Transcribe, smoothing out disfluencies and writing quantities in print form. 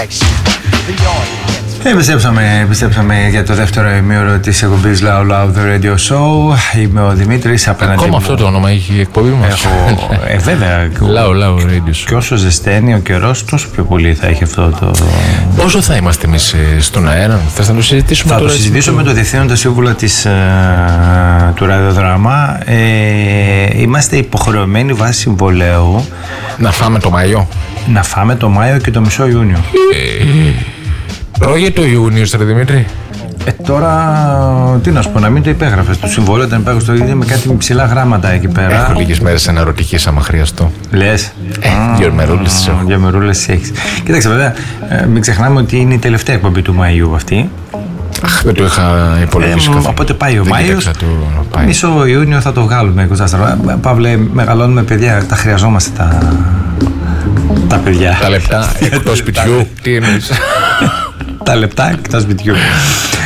Επιστρέψαμε για το δεύτερο ημίωρο της εκπομπής Loud Loud The Radio Show. Είμαι ο Δημήτρης, απέναντι ακόμα μου. Αυτό το όνομα έχει η εκπομπή μας. Βέβαια. Loud Loud Radio Show. Και όσο ζεσταίνει ο καιρός, τόσο πιο πολύ θα έχει αυτό το... Πόσο θα είμαστε εμείς στον αέρα, θες να το συζητήσουμε τώρα? Θα το συζητήσω με τον Διευθύνοντα Σύμβουλο του ραδιοδράμα. Είμαστε υποχρεωμένοι βάσει συμβολέου να φάμε το Μάιο. Να φάμε το Μάιο και το μισό Ιούνιο. Τρώγε το Ιούνιο, Στρε Δημήτρη. Τώρα, τι να σου πω, να μην το υπέγραφες. Το συμβόλαιο ήταν υπέγραφες το ίδιο με κάτι ψηλά γράμματα εκεί πέρα. Έχω λίγες μέρες αναρωτικής άμα χρειαστώ. Λες. Δύο μερούλες τις έχω. Δύο μερούλες έχεις. Κοίταξε, βέβαια, μην ξεχνάμε ότι είναι η τελευταία εκπομπή του Μαΐου αυτή. Αχ, δεν το είχα υπολογίσει καθόλου. Οπότε πάει ο Μάιος. Μισό Ιούνιο θα το βγάλουμε. Παύλε, μεγαλώνουμε παιδιά, τα χρειαζόμαστε τα παιδιά. Τα λεπτά εκτός σπιτιού. Τι εννοείς? Τα λεπτά εκτός σπιτιού.